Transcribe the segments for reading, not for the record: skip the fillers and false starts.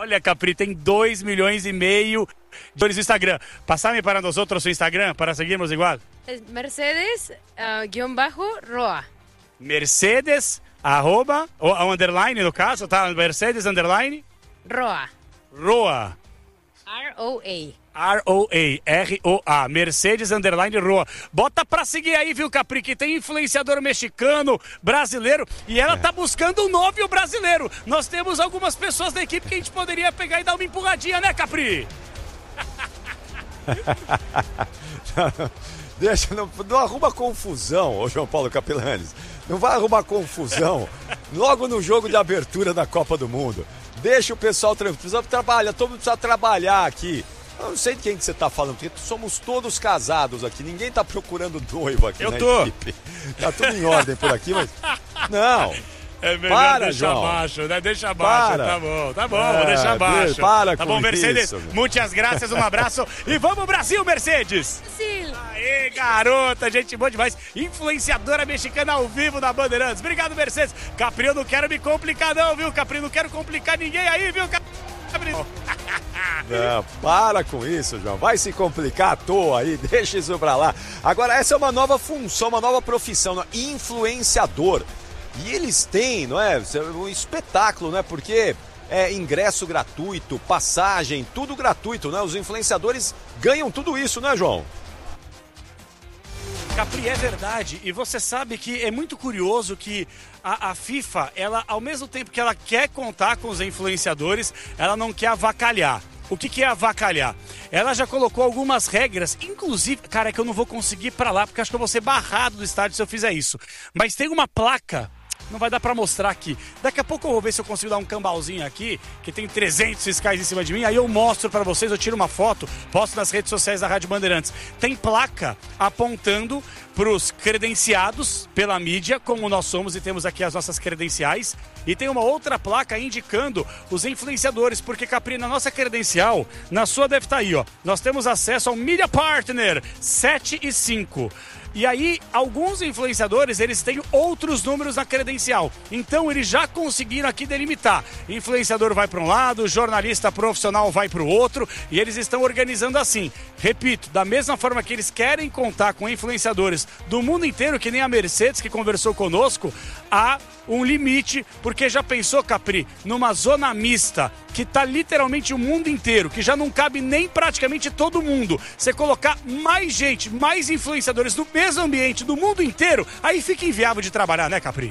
Olha, Capri, tem 2,5 milhões de no Instagram. Passame para nós outros su Instagram para seguirmos igual. Mercedes _Roa. Mercedes arroba, ou underline no caso, tá? Mercedes underline Roa. Roa. R-O-A. R-O-A, Mercedes underline Roa. Bota pra seguir aí, viu, Capri, que tem influenciador mexicano, brasileiro, e ela tá buscando um novo brasileiro. Nós temos algumas pessoas da equipe que a gente poderia pegar e dar uma empurradinha, né, Capri? Deixa, não arruma confusão, ô João Paulo Capelanes. Não vai arrumar confusão logo no jogo de abertura da Copa do Mundo. Deixa o pessoal trabalhar, todo mundo precisa trabalhar aqui. Eu não sei de quem que você tá falando, porque somos todos casados aqui, ninguém tá procurando noivo aqui na equipe. Tá tudo em ordem por aqui, mas... Não, é melhor deixar baixo, né? Deixa baixo, tá bom, vou deixar baixo. Tá bom, Mercedes, isso, muitas graças, um abraço e vamos Brasil, Mercedes! Sim. Aê, garota, gente boa demais, influenciadora mexicana ao vivo da Bandeirantes. Obrigado, Mercedes. Capri, eu não quero me complicar não, viu, Capri? Não quero complicar ninguém aí, viu, Capri? Não, para com isso, João. Vai se complicar à toa aí, deixa isso pra lá. Agora, essa é uma nova função, uma nova profissão, né? Influenciador. E eles têm, não é? Um espetáculo, né? Porque é ingresso gratuito, passagem, tudo gratuito, né? Os influenciadores ganham tudo isso, né, João? Capri, é verdade. E você sabe que é muito curioso que a FIFA, ela, ao mesmo tempo que ela quer contar com os influenciadores, ela não quer avacalhar. O que é avacalhar? Ela já colocou algumas regras, inclusive, cara, é que eu não vou conseguir ir pra lá, porque acho que eu vou ser barrado do estádio se eu fizer isso. Mas tem uma placa, não vai dar pra mostrar aqui. Daqui a pouco eu vou ver se eu consigo dar um cambalzinho aqui, que tem 300 fiscais em cima de mim, aí eu mostro pra vocês, eu tiro uma foto, posto nas redes sociais da Rádio Bandeirantes. Tem placa apontando pros credenciados pela mídia, como nós somos e temos aqui as nossas credenciais, e tem uma outra placa indicando os influenciadores, porque, Capri, na nossa credencial, na sua deve estar aí, ó, nós temos acesso ao Media Partner 7 e 5. E aí, alguns influenciadores, eles têm outros números na credencial. Então, eles já conseguiram aqui delimitar. Influenciador vai para um lado, jornalista profissional vai para o outro, e eles estão organizando assim. Repito, da mesma forma que eles querem contar com influenciadores do mundo inteiro, que nem a Mercedes, que conversou conosco, há um limite, porque já pensou, Capri, numa zona mista, que tá literalmente o mundo inteiro, que já não cabe nem praticamente todo mundo. Você colocar mais gente, mais influenciadores no mesmo ambiente do mundo inteiro, aí fica inviável de trabalhar, né, Capri?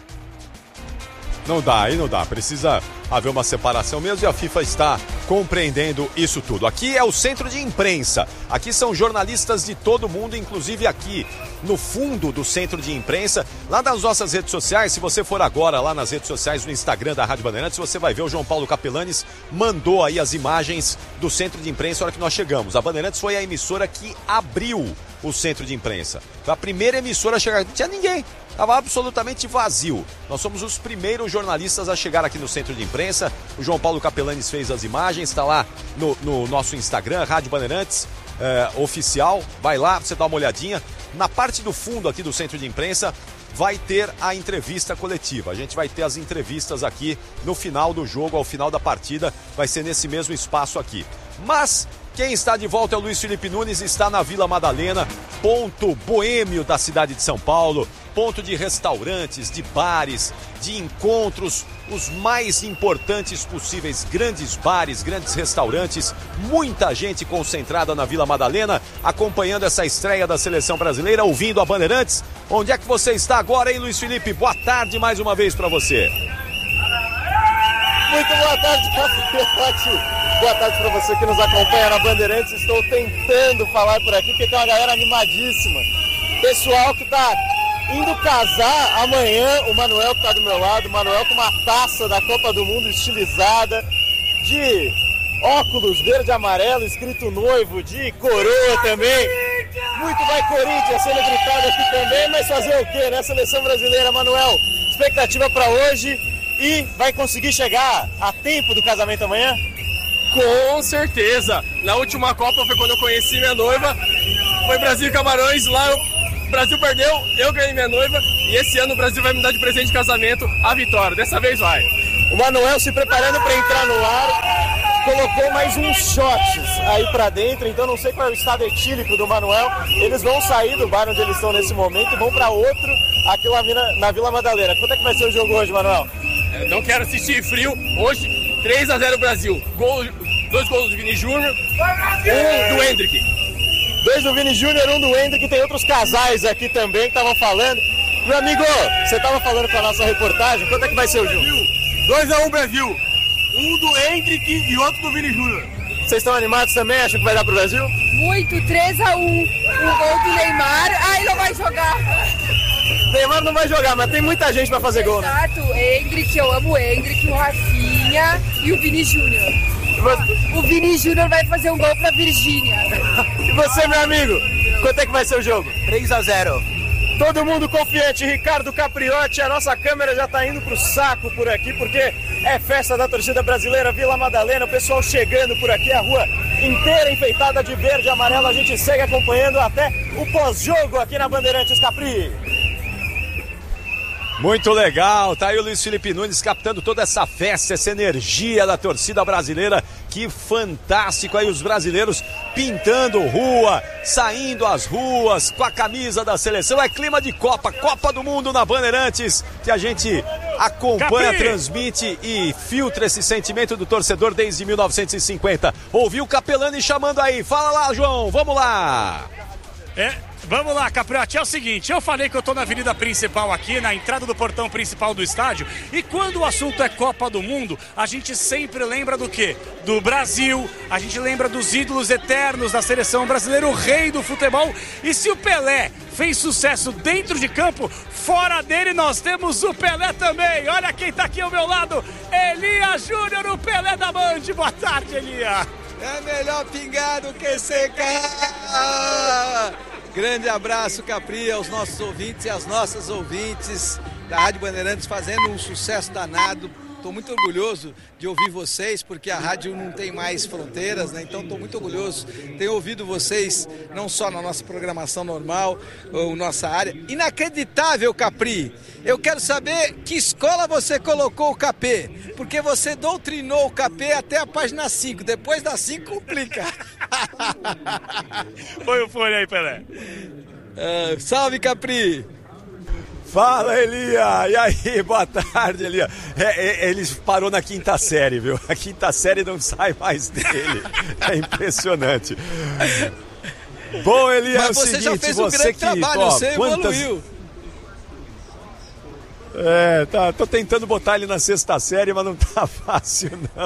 Não dá, aí não dá. Precisa haver uma separação mesmo e a FIFA está compreendendo isso tudo. Aqui é o centro de imprensa. Aqui são jornalistas de todo mundo, inclusive aqui no fundo do centro de imprensa. Lá nas nossas redes sociais, se você for agora lá nas redes sociais, no Instagram da Rádio Bandeirantes, você vai ver o João Paulo Capelanes mandou aí as imagens do centro de imprensa na hora que nós chegamos. A Bandeirantes foi a emissora que abriu o centro de imprensa. Foi a primeira emissora a chegar. Não tinha ninguém. Estava absolutamente vazio. Nós somos os primeiros jornalistas a chegar aqui no centro de imprensa. O João Paulo Capelanes fez as imagens, está lá no nosso Instagram, Rádio Bandeirantes oficial. Vai lá, você dá uma olhadinha. Na parte do fundo aqui do centro de imprensa vai ter a entrevista coletiva. A gente vai ter as entrevistas aqui no final do jogo, ao final da partida. Vai ser nesse mesmo espaço aqui. Mas quem está de volta é o Luiz Felipe Nunes, está na Vila Madalena, ponto boêmio da cidade de São Paulo, ponto de restaurantes, de bares, de encontros, os mais importantes possíveis, grandes bares, grandes restaurantes, muita gente concentrada na Vila Madalena, acompanhando essa estreia da seleção brasileira, ouvindo a Bandeirantes. Onde é que você está agora, hein, Luiz Felipe? Boa tarde mais uma vez para você. Muito boa tarde, Café. Boa tarde para você que nos acompanha na Bandeirantes. Estou tentando falar por aqui porque tem uma galera animadíssima. Pessoal que está indo casar amanhã. O Manuel que está do meu lado. O Manuel com uma taça da Copa do Mundo estilizada, de óculos verde e amarelo, escrito noivo, de coroa também. Muito vai Corinthians sendo gritado aqui também, mas fazer o quê, né? Seleção brasileira, Manuel. Expectativa para hoje e vai conseguir chegar a tempo do casamento amanhã? Com certeza. Na última Copa foi quando eu conheci minha noiva. Foi Brasil e Camarões. Lá o Brasil perdeu, eu ganhei minha noiva. E esse ano o Brasil vai me dar de presente de casamento a vitória. Dessa vez vai. O Manuel se preparando para entrar no ar. colocou mais uns shots aí pra dentro, então não sei qual é o estado etílico do Manuel. Eles vão sair do bar onde eles estão nesse momento e vão pra outro aqui na Vila Madalena. Quanto é que vai ser o jogo hoje, Manuel? Não quero assistir frio. Hoje, 3-0 Brasil. 2 gols do Vini Júnior, 1 do Hendrick. 2 do Vini Júnior, 1 do Hendrick. Tem outros casais aqui também que estavam falando. Meu amigo, você estava falando com a nossa reportagem, quanto é que vai ser o jogo? 2-1 Brasil. 1 do Hendrick e outro do Vini Júnior. Vocês estão animados também? Acham que vai dar pro Brasil? Muito, 3-1. O gol do Neymar. Ai, não vai jogar. Neymar não vai jogar, mas tem muita gente pra fazer gol, né? Exato, Hendrick, eu amo o Hendrick, o Rafinha e o Vini Júnior. O Vini Júnior vai fazer um gol pra Virgínia. E você, meu amigo, quanto é que vai ser o jogo? 3-0. Todo mundo confiante, Ricardo Capriotti, a nossa câmera já tá indo pro saco por aqui, porque é festa da torcida brasileira, Vila Madalena, o pessoal chegando por aqui, a rua inteira enfeitada de verde e amarelo, a gente segue acompanhando até o pós-jogo aqui na Bandeirantes, Capri. Muito legal, tá aí o Luiz Felipe Nunes captando toda essa festa, essa energia da torcida brasileira, que fantástico aí os brasileiros pintando rua, saindo às ruas com a camisa da seleção, é clima de Copa, Copa do Mundo na Bandeirantes, que a gente acompanha, Capri, transmite e filtra esse sentimento do torcedor desde 1950. Ouviu o Capelani chamando aí, fala lá, João, vamos lá! Vamos lá, Capriotti, é o seguinte, eu falei que eu tô na avenida principal aqui, na entrada do portão principal do estádio, e quando o assunto é Copa do Mundo, a gente sempre lembra do quê? Do Brasil, a gente lembra dos ídolos eternos da seleção brasileira, o rei do futebol, e se o Pelé fez sucesso dentro de campo, fora dele nós temos o Pelé também, olha quem tá aqui ao meu lado, Elia Júnior, o Pelé da Band, boa tarde, Elia. É melhor pingar do que secar. Grande abraço, Capri, aos nossos ouvintes e às nossas ouvintes da Rádio Bandeirantes, fazendo um sucesso danado. Estou muito orgulhoso de ouvir vocês, porque a rádio não tem mais fronteiras, né? Então estou muito orgulhoso. Tenho ouvido vocês não só na nossa programação normal, ou nossa área. Inacreditável, Capri! Eu quero saber que escola você colocou o Capê, porque você doutrinou o Capê até a página 5. Depois da 5 complica. Põe o fone aí, Pelé. Salve, Capri! Fala, Elia! E aí, boa tarde, Elia. Ele parou na 5ª série, viu? A 5ª série não sai mais dele. É impressionante. Bom, Elia, mas você já fez um grande trabalho, você evoluiu. Tô tentando botar ele na 6ª série, mas não tá fácil, não.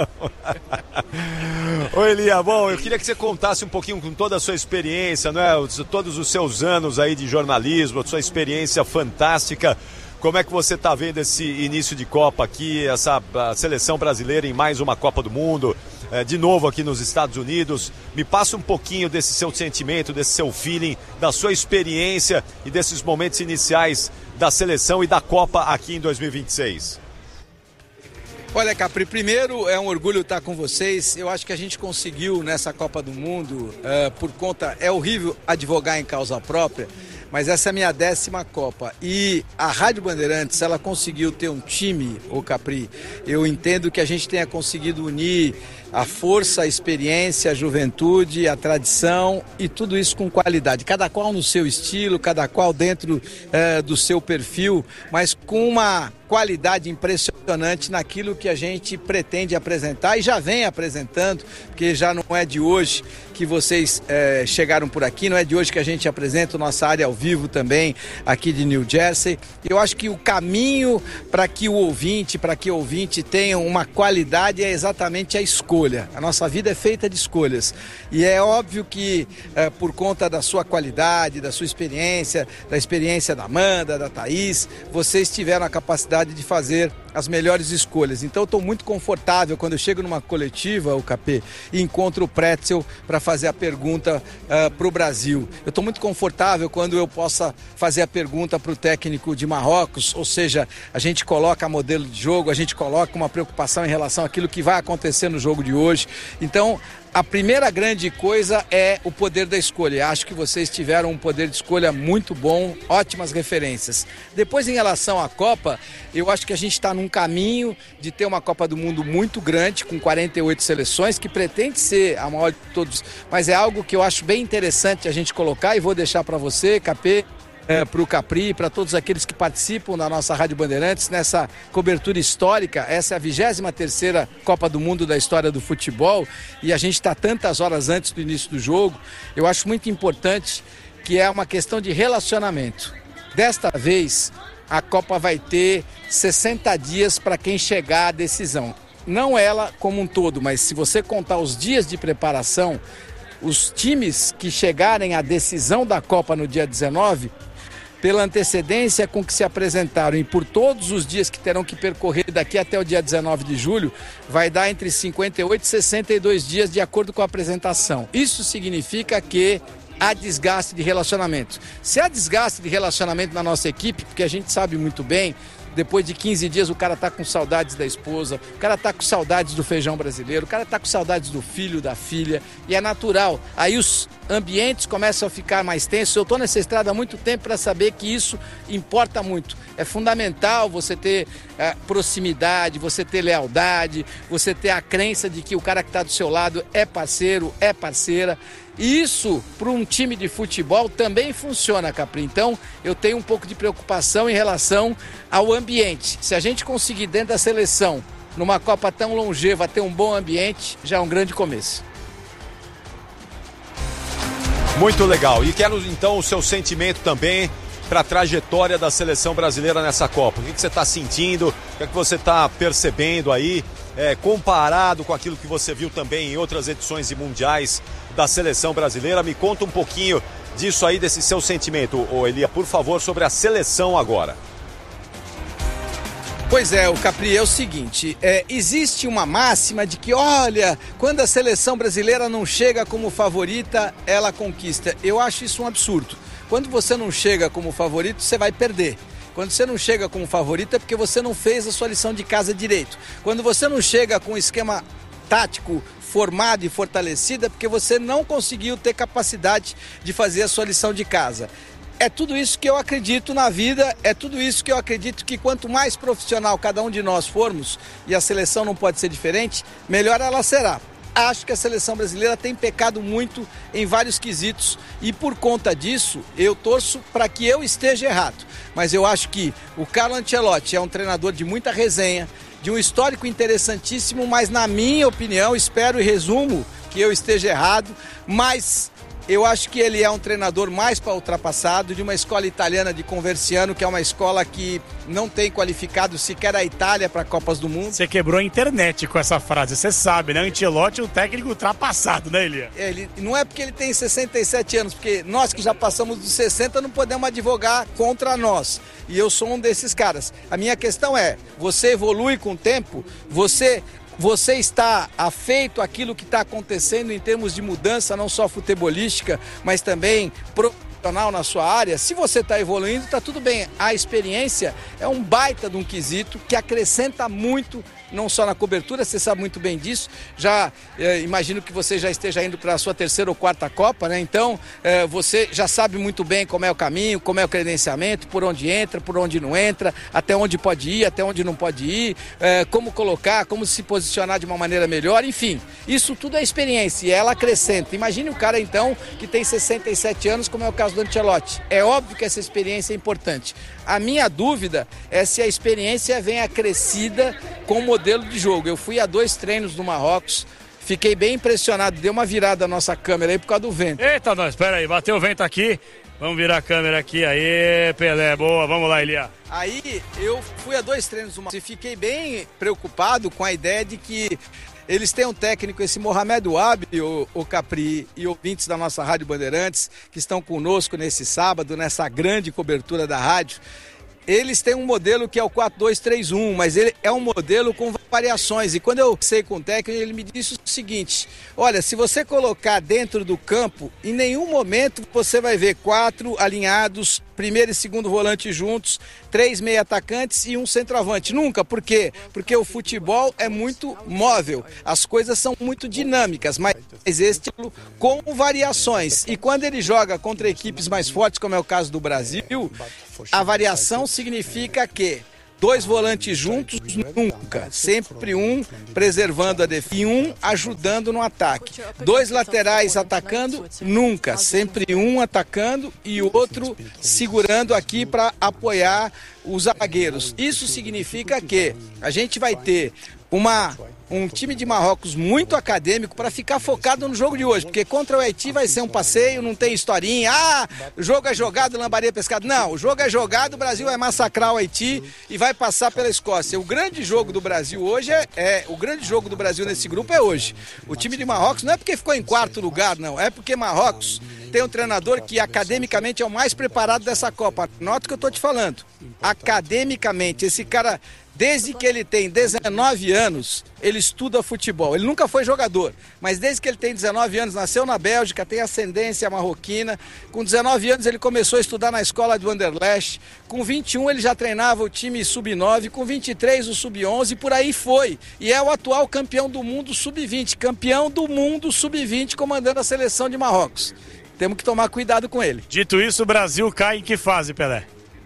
Ô, Elia, bom, eu queria que você contasse um pouquinho com toda a sua experiência, né? Todos os seus anos aí de jornalismo, a sua experiência fantástica. Como é que você tá vendo esse início de Copa aqui, essa seleção brasileira em mais uma Copa do Mundo, de novo aqui nos Estados Unidos? Me passa um pouquinho desse seu sentimento, desse seu feeling, da sua experiência e desses momentos iniciais da seleção e da Copa aqui em 2026. Olha, Capri, primeiro é um orgulho estar com vocês. Eu acho que a gente conseguiu nessa Copa do Mundo, por conta, é horrível advogar em causa própria, mas essa é a minha 10ª Copa. E a Rádio Bandeirantes, ela conseguiu ter um time, ô Capri, eu entendo que a gente tenha conseguido unir a força, a experiência, a juventude, a tradição e tudo isso com qualidade. Cada qual no seu estilo, cada qual dentro do seu perfil, mas com uma qualidade impressionante naquilo que a gente pretende apresentar e já vem apresentando, porque já não é de hoje que vocês chegaram por aqui, não é de hoje que a gente apresenta nossa área ao vivo também aqui de New Jersey. Eu acho que o caminho para que o ouvinte tenha uma qualidade é exatamente a escolha. A nossa vida é feita de escolhas e é óbvio que por conta da sua qualidade, da sua experiência, da experiência da Amanda, da Thaís, vocês tiveram a capacidade de fazer as melhores escolhas. Então eu estou muito confortável quando eu chego numa coletiva, o Capê, e encontro o Pretzel para fazer a pergunta para o Brasil. Eu estou muito confortável quando eu possa fazer a pergunta para o técnico de Marrocos, ou seja, a gente coloca modelo de jogo, a gente coloca uma preocupação em relação àquilo que vai acontecer no jogo de hoje. Então, a primeira grande coisa é o poder da escolha. Acho que vocês tiveram um poder de escolha muito bom, ótimas referências. Depois, em relação à Copa, eu acho que a gente está num um caminho de ter uma Copa do Mundo muito grande, com 48 seleções, que pretende ser a maior de todos, mas é algo que eu acho bem interessante a gente colocar, e vou deixar para você, Capê, para o Capri, para todos aqueles que participam da nossa Rádio Bandeirantes nessa cobertura histórica. Essa é a 23ª Copa do Mundo da história do futebol e a gente está tantas horas antes do início do jogo. Eu acho muito importante que é uma questão de relacionamento. Desta vez, a Copa vai ter 60 dias para quem chegar à decisão. Não ela como um todo, mas se você contar os dias de preparação, os times que chegarem à decisão da Copa no dia 19, pela antecedência com que se apresentaram e por todos os dias que terão que percorrer daqui até o dia 19 de julho, vai dar entre 58 e 62 dias de acordo com a apresentação. Isso significa que há desgaste de relacionamento. Se há desgaste de relacionamento na nossa equipe, porque a gente sabe muito bem, depois de 15 dias o cara tá com saudades da esposa, o cara tá com saudades do feijão brasileiro, o cara tá com saudades do filho, da filha, e é natural. Aí os ambientes começam a ficar mais tensos. Eu tô nessa estrada há muito tempo para saber que isso importa muito. É fundamental você ter proximidade, você ter lealdade, você ter a crença de que o cara que tá do seu lado é parceiro, é parceira. E isso, para um time de futebol, também funciona, Capri. Então, eu tenho um pouco de preocupação em relação ao ambiente. Se a gente conseguir, dentro da seleção, numa Copa tão longeva, ter um bom ambiente, já é um grande começo. Muito legal. E quero, então, o seu sentimento também para a trajetória da seleção brasileira nessa Copa. O que você está sentindo? O que é que você está percebendo aí? Comparado com aquilo que você viu também em outras edições de mundiais da seleção brasileira. Me conta um pouquinho disso aí, desse seu sentimento, Elia, por favor, sobre a seleção agora. Pois é, o Capri, é o seguinte, existe uma máxima de que, olha, quando a seleção brasileira não chega como favorita, ela conquista. Eu acho isso um absurdo. Quando você não chega como favorito, você vai perder. Quando você não chega como favorito é porque você não fez a sua lição de casa direito. Quando você não chega com um esquema tático formado e fortalecido é porque você não conseguiu ter capacidade de fazer a sua lição de casa. É tudo isso que eu acredito na vida, é tudo isso que eu acredito que quanto mais profissional cada um de nós formos, e a seleção não pode ser diferente, melhor ela será. Acho que a seleção brasileira tem pecado muito em vários quesitos e por conta disso eu torço para que eu esteja errado. Mas eu acho que o Carlo Ancelotti é um treinador de muita resenha, de um histórico interessantíssimo, mas na minha opinião, espero e resumo que eu esteja errado, mas eu acho que ele é um treinador mais para ultrapassado, de uma escola italiana de Conversiano, que é uma escola que não tem qualificado sequer a Itália para Copas do Mundo. Você quebrou a internet com essa frase, você sabe, né? Ancelotti é um técnico ultrapassado, né, Elia? Ele, não é porque ele tem 67 anos, porque nós que já passamos dos 60 não podemos advogar contra nós. E eu sou um desses caras. A minha questão é, você evolui com o tempo, você está afeito àquilo que está acontecendo em termos de mudança, não só futebolística, mas também profissional na sua área. Se você está evoluindo, está tudo bem. A experiência é um baita de um quesito que acrescenta muito, não só na cobertura, você sabe muito bem disso. Já imagino que você já esteja indo para a sua 3ª ou 4ª Copa, né? Então, você já sabe muito bem como é o caminho, como é o credenciamento, por onde entra, por onde não entra, até onde pode ir, até onde não pode ir, como colocar, como se posicionar de uma maneira melhor, enfim. Isso tudo é experiência e ela acrescenta. Imagine o cara, então, que tem 67 anos, como é o caso do Ancelotti. É óbvio que essa experiência é importante. A minha dúvida é se a experiência vem acrescida com o modelo de jogo. Eu fui a 2 treinos no Marrocos, fiquei bem impressionado, deu uma virada a nossa câmera aí por causa do vento. Eita, nós, espera aí, bateu o vento aqui, vamos virar a câmera aqui, aí, Pelé, boa, vamos lá, Elia. Aí eu fui a 2 treinos no Marrocos e fiquei bem preocupado com a ideia de que eles têm um técnico, esse Mohamed Wabi, o Capri e ouvintes da nossa Rádio Bandeirantes, que estão conosco nesse sábado, nessa grande cobertura da rádio. Eles têm um modelo que é o 4-2-3-1, mas ele é um modelo com variações. E quando eu sei com o técnico, ele me disse o seguinte: olha, se você colocar dentro do campo, em nenhum momento você vai ver 4 alinhados, primeiro e segundo volante juntos, 3 meia atacantes e um centroavante. Nunca. Por quê? Porque o futebol é muito móvel, as coisas são muito dinâmicas, mas este com variações. E quando ele joga contra equipes mais fortes, como é o caso do Brasil, a variação significa que 2 volantes juntos, nunca. Sempre um preservando a defesa e um ajudando no ataque. 2 laterais atacando, nunca. Sempre um atacando e o outro segurando aqui para apoiar os zagueiros. Isso significa que a gente vai ter um time de Marrocos muito acadêmico para ficar focado no jogo de hoje, porque contra o Haiti vai ser um passeio, não tem historinha, o jogo é jogado, lambaria pescado. Não, o jogo é jogado, o Brasil vai massacrar o Haiti e vai passar pela Escócia. O grande jogo do Brasil hoje o grande jogo do Brasil nesse grupo é hoje. O time de Marrocos não é porque ficou em 4º lugar, não, é porque Marrocos tem um treinador que academicamente é o mais preparado dessa Copa. Nota o que eu estou te falando. Academicamente, esse cara, desde que ele tem 19 anos, ele estuda futebol. Ele nunca foi jogador, mas desde que ele tem 19 anos, nasceu na Bélgica, tem ascendência marroquina. Com 19 anos ele começou a estudar na escola do Anderlecht. Com 21 ele já treinava o time sub-9, com 23 o sub-11 e por aí foi. E é o atual campeão do mundo sub-20, campeão do mundo sub-20 comandando a seleção de Marrocos. Temos que tomar cuidado com ele. Dito isso, o Brasil cai em que fase, Pelé?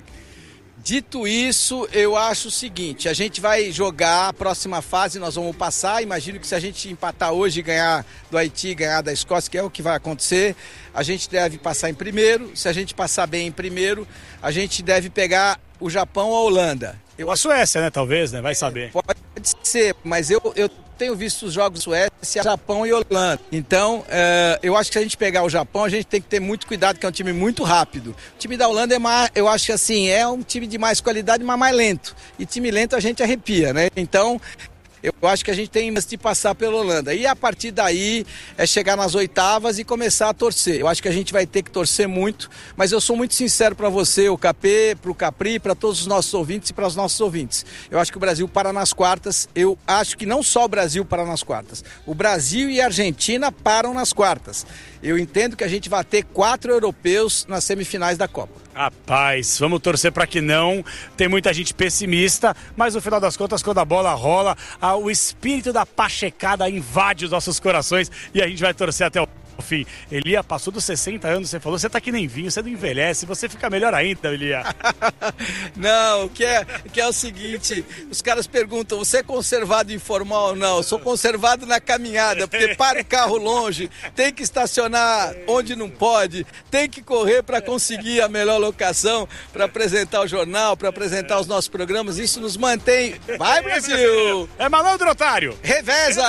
Dito isso, eu acho o seguinte, a gente vai jogar a próxima fase, nós vamos passar, imagino que se a gente empatar hoje e ganhar do Haiti, ganhar da Escócia, que é o que vai acontecer, a gente deve passar em primeiro, se a gente passar bem em primeiro, a gente deve pegar o Japão ou a Holanda. A Suécia, né, talvez, né, vai saber. Pode ser, mas eu tenho visto os jogos Suécia, Japão e Holanda. Então, eu acho que se a gente pegar o Japão, a gente tem que ter muito cuidado, que é um time muito rápido. O time da Holanda eu acho que assim, é um time de mais qualidade, mas mais lento. E time lento a gente arrepia, né? Então, eu acho que a gente tem de passar pela Holanda. E a partir daí é chegar nas oitavas e começar a torcer. Eu acho que a gente vai ter que torcer muito, mas eu sou muito sincero para você, o Capê, para o Capri, para todos os nossos ouvintes e para os nossos ouvintes. Eu acho que o Brasil para nas quartas. Eu acho que não só o Brasil para nas quartas. O Brasil e a Argentina param nas quartas. Eu entendo que a gente vai ter 4 europeus nas semifinais da Copa. Rapaz, vamos torcer para que não. Tem muita gente pessimista, mas no final das contas, quando a bola rola, o espírito da pachecada invade os nossos corações e a gente vai torcer até o fim. Elia, passou dos 60 anos, você falou, você tá que nem vinho, você não envelhece, você fica melhor ainda, Elia. Não, o que é o seguinte, os caras perguntam, você é conservado informal ou não? Eu sou conservado na caminhada, porque para o carro longe, tem que estacionar onde não pode, tem que correr para conseguir a melhor locação, para apresentar o jornal, para apresentar os nossos programas, isso nos mantém. Vai, Brasil! É malandro, otário! Reveza!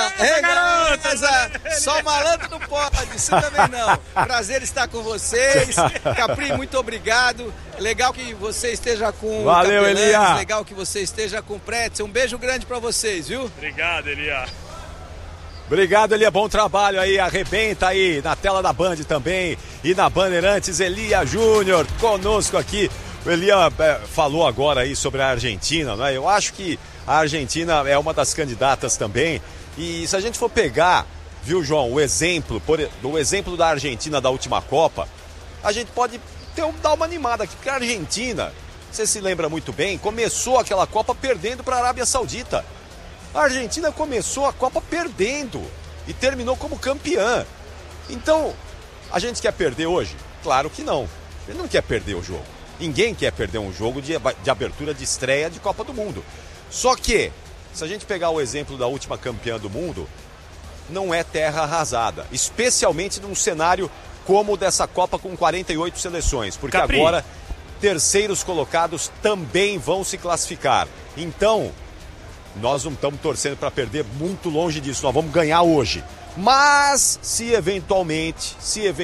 Só malandro não pode! Isso também não. Prazer estar com vocês. Capri, muito obrigado. Legal que você esteja com Valeu, o Capelães. Elia. Legal que você esteja com o Pretzel. Um beijo grande pra vocês, viu? Obrigado, Elia. Obrigado, Elia, bom trabalho aí, arrebenta aí na tela da Band também e na Bandeirantes, Elia Júnior conosco aqui. O Elia falou agora aí sobre a Argentina, né? Eu acho que a Argentina é uma das candidatas também e se a gente for pegar, viu, João, o exemplo da Argentina da última Copa, a gente pode dar uma animada aqui, porque a Argentina, você se lembra muito bem, começou aquela Copa perdendo para a Arábia Saudita. A Argentina começou a Copa perdendo e terminou como campeã. Então, a gente quer perder hoje? Claro que não. Ele não quer perder o jogo. Ninguém quer perder um jogo de abertura de estreia de Copa do Mundo. Só que, se a gente pegar o exemplo da última campeã do mundo, não é terra arrasada, especialmente num cenário como o dessa Copa com 48 seleções, porque Capri, agora terceiros colocados também vão se classificar. Então, nós não estamos torcendo para perder, muito longe disso, nós vamos ganhar hoje. Mas, se eventualmente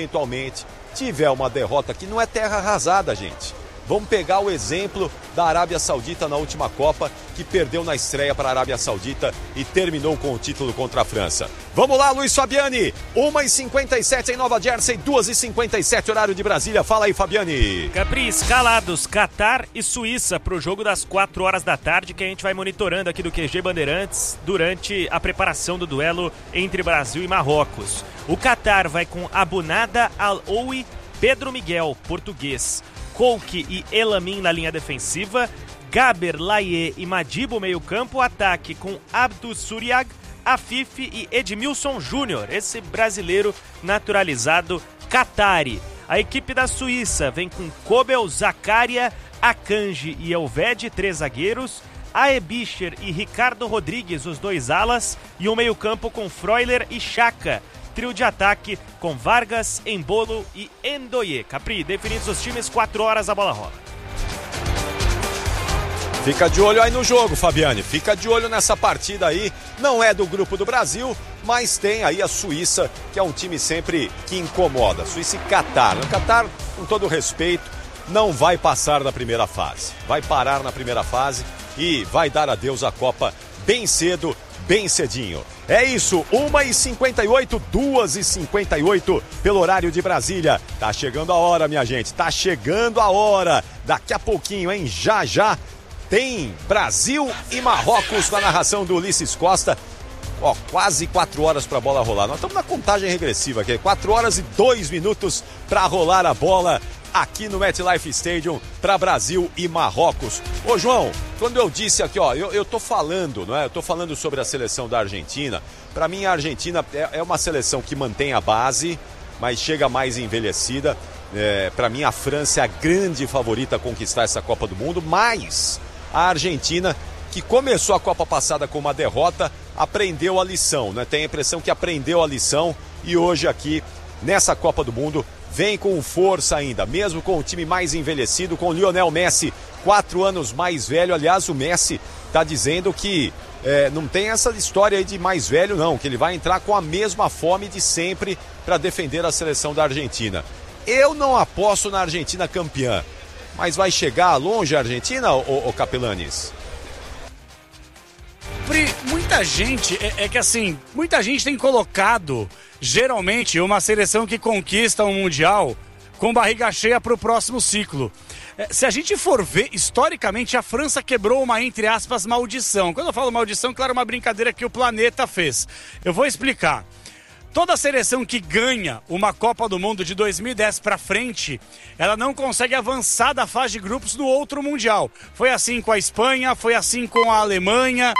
tiver uma derrota aqui, não é terra arrasada, gente. Vamos pegar o exemplo da Arábia Saudita na última Copa, que perdeu na estreia para a Arábia Saudita e terminou com o título contra a França. Vamos lá, Luiz Fabiani. 1h57 em Nova Jersey, 2h57 horário de Brasília. Fala aí, Fabiani. Capri, escalados Catar e Suíça para o jogo das 4 horas da tarde, que a gente vai monitorando aqui do QG Bandeirantes durante a preparação do duelo entre Brasil e Marrocos. O Catar vai com Abunada Al-Oui, Pedro Miguel, português, Kouki e Elamin na linha defensiva, Gaber, Laie e Madibo meio campo, ataque com Abdul Suriag, Afife e Edmilson Júnior, esse brasileiro naturalizado Qatari. A equipe da Suíça vem com Kobel, Zakaria, Akanji e Elvedi, 3 zagueiros, Aebischer e Ricardo Rodrigues, os 2 alas, e um meio-campo com Freuler e Chaka. Trio de ataque com Vargas, Embolo e Endoye. Capri, definidos os times, 4 horas a bola rola. Fica de olho aí no jogo, Fabiane. Fica de olho nessa partida aí. Não é do grupo do Brasil, mas tem aí a Suíça, que é um time sempre que incomoda. Suíça e Catar. O Catar, com todo respeito, não vai passar da primeira fase. Vai parar na primeira fase e vai dar adeus à Copa bem cedo, bem cedinho. É isso, 1h58, 2h58 pelo horário de Brasília. Tá chegando a hora, minha gente, tá chegando a hora. Daqui a pouquinho, hein? Já já tem Brasil e Marrocos na narração do Ulisses Costa. Ó, quase 4 horas pra bola rolar. Nós estamos na contagem regressiva aqui, 4 horas e 2 minutos pra rolar a bola aqui no MetLife Stadium para Brasil e Marrocos. Ô João, quando eu disse aqui, ó, eu tô falando, não é? Eu tô falando sobre a seleção da Argentina. Para mim a Argentina é uma seleção que mantém a base, mas chega mais envelhecida. Para mim a França é a grande favorita a conquistar essa Copa do Mundo, mas a Argentina, que começou a Copa passada com uma derrota, aprendeu a lição, né? Tem a impressão que aprendeu a lição e hoje aqui nessa Copa do Mundo vem com força ainda, mesmo com o time mais envelhecido, com o Lionel Messi, 4 anos mais velho. Aliás, o Messi está dizendo que não tem essa história aí de mais velho não, que ele vai entrar com a mesma fome de sempre para defender a seleção da Argentina. Eu não aposto na Argentina campeã, mas vai chegar longe a Argentina, ô Capelanes? Muita gente, que assim, muita gente tem colocado, geralmente, uma seleção que conquista um Mundial com barriga cheia para o próximo ciclo. Se a gente for ver, historicamente, a França quebrou uma, entre aspas, maldição. Quando eu falo maldição, claro, uma brincadeira que o planeta fez. Eu vou explicar. Toda seleção que ganha uma Copa do Mundo de 2010 para frente, ela não consegue avançar da fase de grupos do outro Mundial. Foi assim com a Espanha, foi assim com a Alemanha,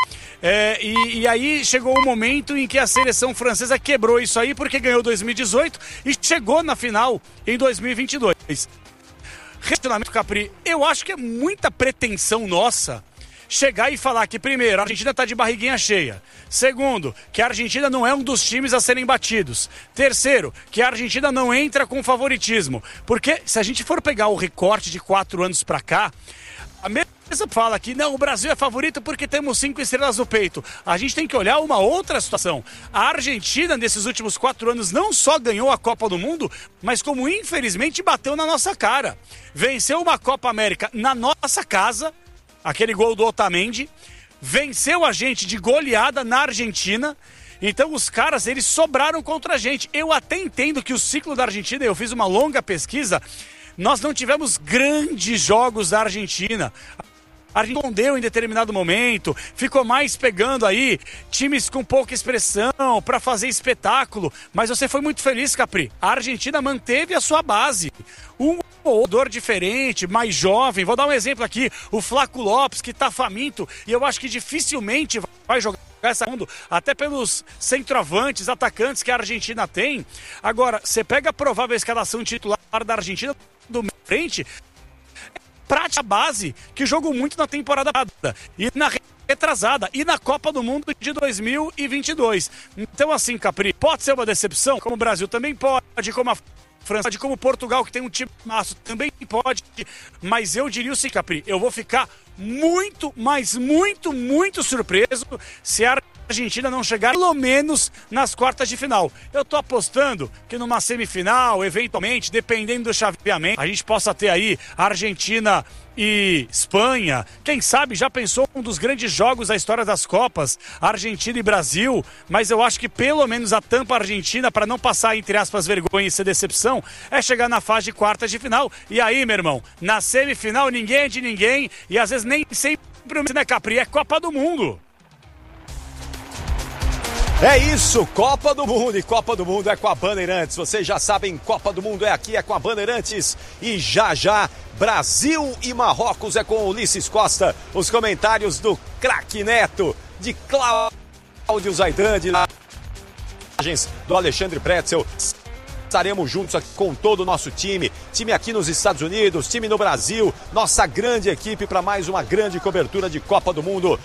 e aí chegou um momento em que a seleção francesa quebrou isso aí porque ganhou 2018 e chegou na final em 2022. Relacionamento, Capri, eu acho que é muita pretensão nossa chegar e falar que, primeiro, a Argentina está de barriguinha cheia. Segundo, que a Argentina não é um dos times a serem batidos. Terceiro, que a Argentina não entra com favoritismo. Porque se a gente for pegar o recorte de 4 anos para cá, a mesma fala que não, o Brasil é favorito porque temos 5 estrelas no peito. A gente tem que olhar uma outra situação. A Argentina, nesses últimos 4 anos, não só ganhou a Copa do Mundo, mas como infelizmente bateu na nossa cara. Venceu uma Copa América na nossa casa, aquele gol do Otamendi, venceu a gente de goleada na Argentina. Então os caras, eles sobraram contra a gente. Eu até entendo que o ciclo da Argentina, eu fiz uma longa pesquisa, nós não tivemos grandes jogos da Argentina. A Argentina escondeu em determinado momento, ficou mais pegando aí times com pouca expressão para fazer espetáculo, mas você foi muito feliz, Capri. A Argentina manteve a sua base. Um jogador diferente, mais jovem, vou dar um exemplo aqui, o Flaco Lopes, que tá faminto, e eu acho que dificilmente vai jogar essa mundo, até pelos centroavantes, atacantes que a Argentina tem. Agora, você pega a provável escalação titular da Argentina do frente, prática base que jogou muito na temporada e na retrasada e na Copa do Mundo de 2022. Então assim, Capri, pode ser uma decepção, como o Brasil também pode, como a França, como Portugal, que tem um time maço, também pode, mas eu diria o seguinte, Capri, eu vou ficar muito, mas muito, muito surpreso se a Argentina não chegar pelo menos nas quartas de final. Eu tô apostando que numa semifinal, eventualmente, dependendo do chaveamento, a gente possa ter aí Argentina e Espanha. Quem sabe já pensou um dos grandes jogos da história das Copas, Argentina e Brasil, mas eu acho que pelo menos a tampa argentina, para não passar, entre aspas, vergonha e ser decepção, é chegar na fase de quartas de final. E aí, meu irmão, na semifinal ninguém é de ninguém e às vezes nem sempre, né, Capri? É Copa do Mundo. É isso, Copa do Mundo, e Copa do Mundo é com a Bandeirantes. Vocês já sabem, Copa do Mundo é aqui, é com a Bandeirantes. E já já, Brasil e Marrocos é com o Ulisses Costa. Os comentários do craque Neto, de Cláudio Zaidan, de do Alexandre Pretzel. Estaremos juntos aqui com todo o nosso time aqui nos Estados Unidos, time no Brasil, nossa grande equipe para mais uma grande cobertura de Copa do Mundo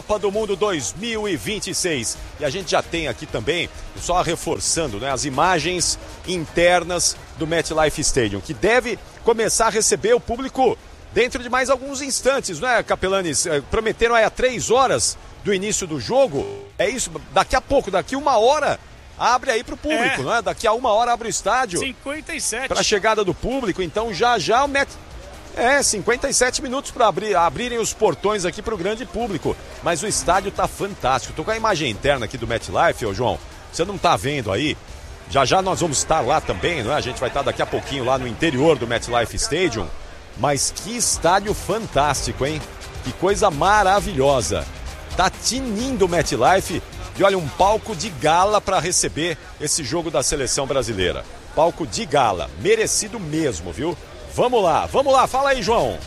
2026. E a gente já tem aqui também, só reforçando, né, as imagens internas do MetLife Stadium, que deve começar a receber o público dentro de mais alguns instantes, não é, Capelanes? Prometeram aí a 3 horas do início do jogo, é isso, daqui a pouco, daqui 1 hora, abre aí pro público, não é? Daqui a 1 hora abre o estádio. 57. Para a chegada do público, então já o 57 minutos para abrirem os portões aqui pro grande público. Mas o estádio tá fantástico. Tô com a imagem interna aqui do MetLife, ô João. Você não tá vendo aí? Já nós vamos estar lá também, não é? A gente vai estar daqui a pouquinho lá no interior do MetLife Stadium. Mas que estádio fantástico, hein? Que coisa maravilhosa. Tá tinindo o MetLife. E olha, um palco de gala para receber esse jogo da seleção brasileira. Palco de gala, merecido mesmo, viu? Vamos lá, fala aí, João.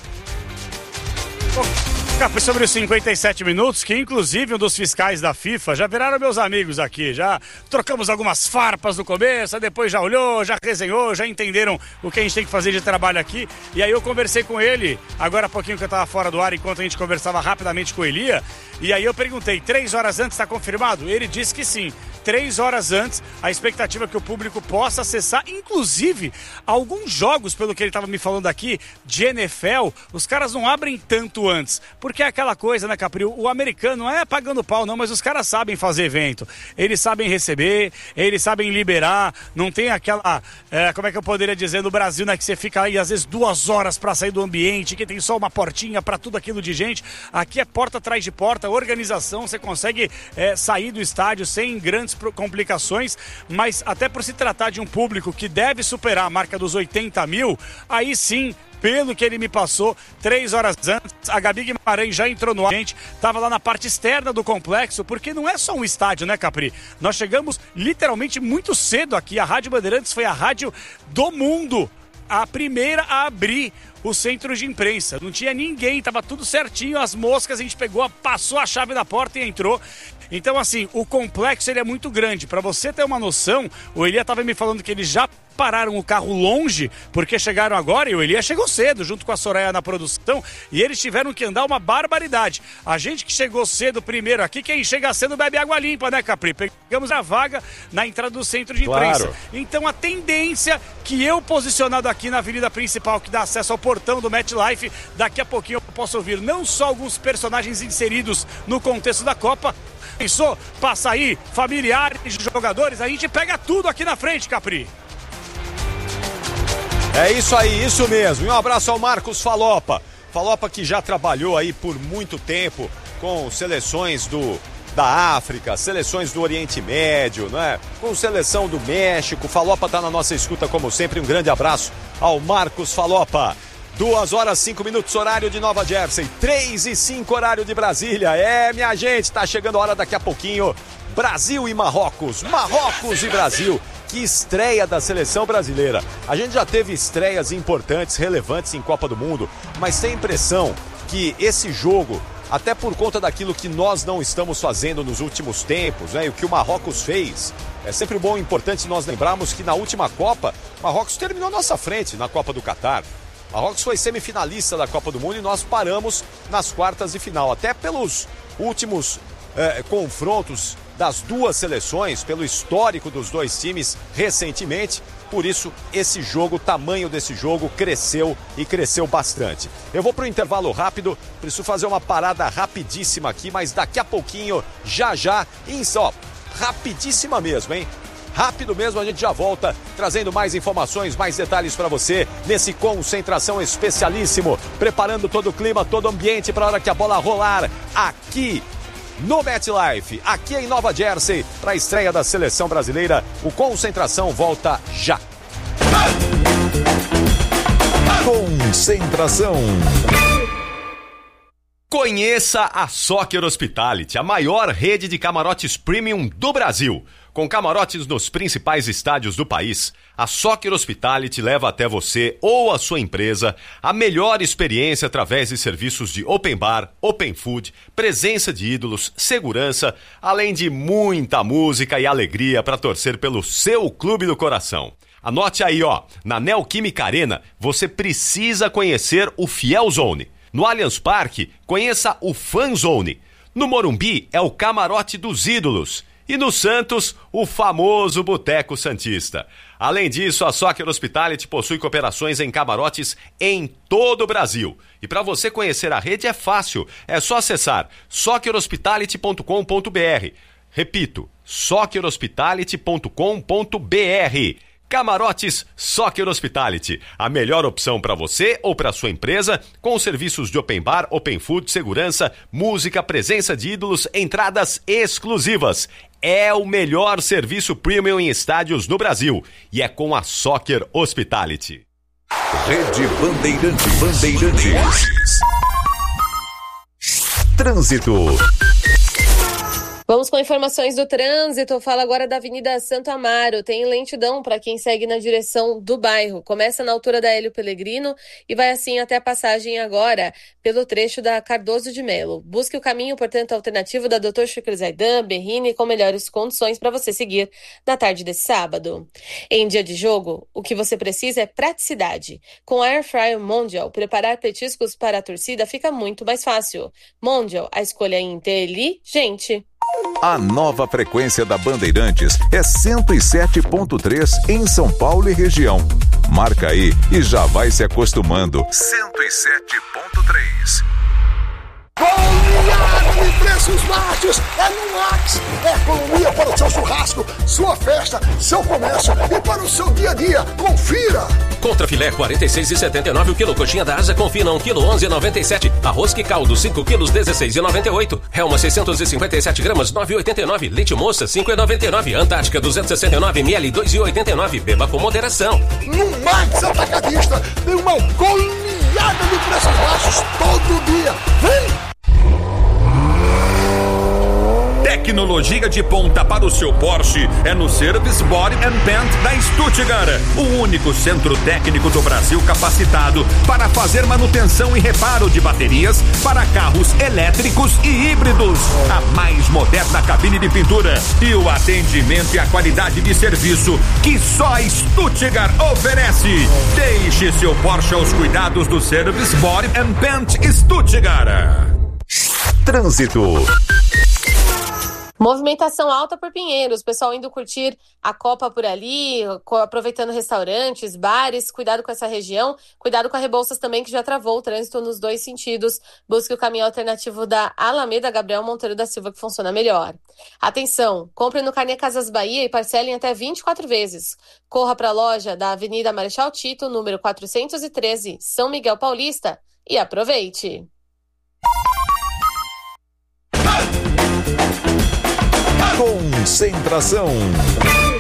Sobre os 57 minutos, que inclusive um dos fiscais da FIFA já viraram meus amigos aqui, já trocamos algumas farpas no começo, depois já olhou, já resenhou, já entenderam o que a gente tem que fazer de trabalho aqui, e aí eu conversei com ele, agora há pouquinho que eu estava fora do ar, enquanto a gente conversava rapidamente com o Elia, e aí eu perguntei, 3 horas antes está confirmado? Ele disse que sim. 3 horas antes, a expectativa é que o público possa acessar, inclusive, alguns jogos, pelo que ele estava me falando aqui, de NFL, os caras não abrem tanto antes, porque é aquela coisa, né, Capri, o americano não é pagando pau não, mas os caras sabem fazer evento, eles sabem receber, eles sabem liberar, não tem aquela, como é que eu poderia dizer, no Brasil, né, que você fica aí às vezes 2 horas para sair do ambiente, que tem só uma portinha para tudo aquilo de gente, aqui é porta atrás de porta, organização, você consegue sair do estádio sem grandes complicações, mas até por se tratar de um público que deve superar a marca dos 80 mil, aí sim, pelo que ele me passou, 3 horas antes, a Gabi Guimarães já entrou no ar, a gente estava lá na parte externa do complexo, porque não é só um estádio, né, Capri? Nós chegamos literalmente muito cedo aqui, a Rádio Bandeirantes foi a rádio do mundo, a primeira a abrir o centro de imprensa, não tinha ninguém, tava tudo certinho, as moscas, a gente pegou, passou a chave da porta e entrou. Então, assim, o complexo ele é muito grande. Para você ter uma noção, o Elia estava me falando que eles já pararam o carro longe, porque chegaram agora, e o Elia chegou cedo, junto com a Soraya na produção, e eles tiveram que andar uma barbaridade. A gente que chegou cedo primeiro aqui, quem chega cedo bebe água limpa, né, Capri? Pegamos a vaga na entrada do centro de imprensa. Claro. Então, a tendência que eu, posicionado aqui na avenida principal, que dá acesso ao portão do MetLife, daqui a pouquinho eu posso ouvir não só alguns personagens inseridos no contexto da Copa, pensou, passa aí, familiares, jogadores, a gente pega tudo aqui na frente, Capri. É isso aí, isso mesmo. E um abraço ao Marcos Falopa. Falopa que já trabalhou aí por muito tempo com seleções da África, seleções do Oriente Médio, né? Com seleção do México. Falopa tá na nossa escuta como sempre. Um grande abraço ao Marcos Falopa. 2 horas 5 minutos, horário de Nova Jersey, 3:05, horário de Brasília. Minha gente, tá chegando a hora daqui a pouquinho. Brasil e Marrocos, Marrocos e Brasil. Que estreia da seleção brasileira. A gente já teve estreias importantes, relevantes em Copa do Mundo, mas tem a impressão que esse jogo, até por conta daquilo que nós não estamos fazendo nos últimos tempos, né, e o que o Marrocos fez, é sempre bom e importante nós lembrarmos que na última Copa, o Marrocos terminou à nossa frente na Copa do Catar. Marrocos foi semifinalista da Copa do Mundo e nós paramos nas quartas de final, até pelos últimos confrontos das duas seleções, pelo histórico dos dois times recentemente. Por isso, esse jogo, o tamanho desse jogo cresceu e cresceu bastante. Eu vou para o intervalo rápido, preciso fazer uma parada rapidíssima aqui, mas daqui a pouquinho, já, rapidíssima mesmo, hein? Rápido mesmo, a gente já volta trazendo mais informações, mais detalhes para você nesse Concentração Especialíssimo, preparando todo o clima, todo o ambiente para a hora que a bola rolar aqui no MetLife, aqui em Nova Jersey, para a estreia da seleção brasileira. O Concentração volta já. Concentração. Conheça a Soccer Hospitality, a maior rede de camarotes premium do Brasil. Com camarotes nos principais estádios do país, a Soccer Hospitality leva até você ou a sua empresa a melhor experiência através de serviços de open bar, open food, presença de ídolos, segurança, além de muita música e alegria para torcer pelo seu clube do coração. Anote aí, na Neoquímica Arena você precisa conhecer o Fiel Zone. No Allianz Parque, conheça o Fan Zone. No Morumbi é o Camarote dos Ídolos. E no Santos, o famoso Boteco Santista. Além disso, a Soccer Hospitality possui cooperações em camarotes em todo o Brasil. E para você conhecer a rede é fácil, é só acessar soccerhospitality.com.br. Repito, soccerhospitality.com.br. Camarotes Soccer Hospitality, a melhor opção para você ou para sua empresa, com serviços de open bar, open food, segurança, música, presença de ídolos, entradas exclusivas. É o melhor serviço premium em estádios no Brasil e é com a Soccer Hospitality. Rede Bandeirantes. Trânsito. Vamos com informações do trânsito. Fala agora da Avenida Santo Amaro. Tem lentidão para quem segue na direção do bairro. Começa na altura da Hélio Pellegrino e vai assim até a passagem agora pelo trecho da Cardoso de Melo. Busque o caminho, portanto, alternativo da Dr. Shukri Zaidan, Berrini, com melhores condições para você seguir na tarde desse sábado. Em dia de jogo, o que você precisa é praticidade. Com a Air Fryer Mondial, preparar petiscos para a torcida fica muito mais fácil. Mondial, a escolha inteligente. A nova frequência da Bandeirantes é 107.3 em São Paulo e região. Marca aí e já vai se acostumando. 107.3. Goiás de preços baixos é no Max. É economia para o seu churrasco, sua festa, seu comércio e para o seu dia a dia. Confira! Contra filé 46,79 o quilo, coxinha da asa confina 1 quilo 11,97, arroz que caldo 5 quilos 16,98, Helma 657 gramas 9,89, leite moça 5,99, Antártica 269 ml 2,89, beba com moderação. No Max Atacadista tem uma goleada de preços baixos todo dia. Vem! Tecnologia de ponta para o seu Porsche é no Service Body and Paint da Stuttgart, o único centro técnico do Brasil capacitado para fazer manutenção e reparo de baterias para carros elétricos e híbridos. A mais moderna cabine de pintura e o atendimento e a qualidade de serviço que só a Stuttgart oferece. Deixe seu Porsche aos cuidados do Service Body and Paint Stuttgart. Trânsito. Movimentação alta por Pinheiros, o pessoal indo curtir a Copa por ali, aproveitando restaurantes, bares, cuidado com essa região, cuidado com a Rebouças também, que já travou o trânsito nos dois sentidos. Busque o caminho alternativo da Alameda Gabriel Monteiro da Silva, que funciona melhor. Atenção, compre no Carnê Casas Bahia e parcelem até 24 vezes. Corra para a loja da Avenida Marechal Tito, número 413, São Miguel Paulista, e aproveite! Concentração.